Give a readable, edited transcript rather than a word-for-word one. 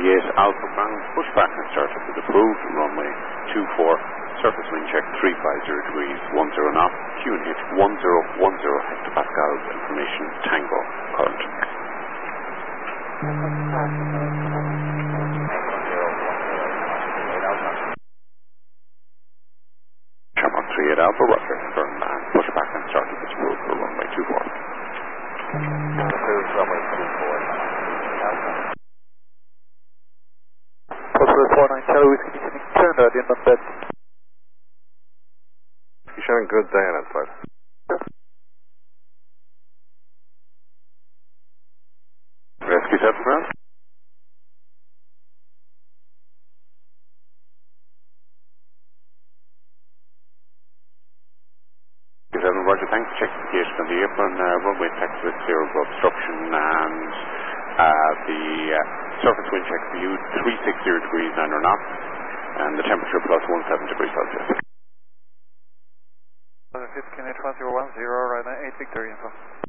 38 Alpha ground, pushback and startup is approved, runway 24, surface wind check 350 degrees, 10 knots, QNH 1010 hectopascals, information Tango, current. Shamrock 38 Alpha, roger, firm and pushback and startup is approved for runway 24. Approved runway 24. Possible 49 Charlie Whiskey descending, turn out in on bed. You're showing good day on that flight. Rescue 7 ground. Rescue 7, roger, thanks. Check the gauge on the apron, runway text with zero obstruction, and the surface wind check for you 360 degrees 9 knots, and the temperature plus 17 degrees Celsius. QNH 1010, right now 8 Victory info.